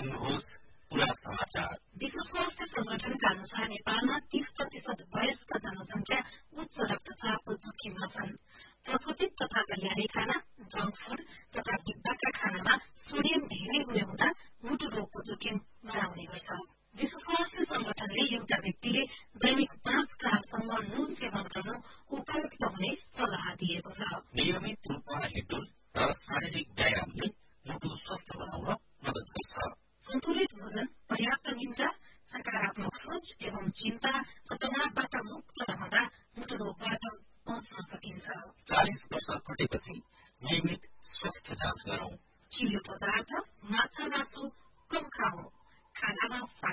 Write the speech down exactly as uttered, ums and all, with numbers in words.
सुन्नुहोस् पुरा समाचार। विश्व स्वास्थ्य संगठनका अनुसार नेपालमा तीस प्रतिशत वयस्क जनसंख्या उच्च रक्तचापको जोखिममा छन्। प्रशोधित तथा तयारी खाना, जंक फूड तथा डिब्बाका खानामा सोडियम धेरै हुने हुँदा मुटु रोगको जोखिम बढाउने गर्छ। विश्व स्वास्थ्य संगठनले एउटा व्यक्तिले दैनिक पाँच ग्रामसम्म नुन सेवन गर्नु उपयुक्त हुने सल्लाह दिएको छ। नियमित रूपमा हिँड्डुल र शारीरिक व्यायामले मुटु स्वस्थ बनाउन मद्दत गर्छ। सन्तुलित भोजन, पर्याप्त निद्रा, सकारात्मक सोच एवं चिन्ता र तनावबाट मुक्त रहँदा मुटु रोगबाट बच्न सकिन्छ। चालिस वर्ष कटेपछि नियमित स्वास्थ्य जाँच गरौं। चिल्लो पदार्थ, माछा मासु कम खाऊ। खानामा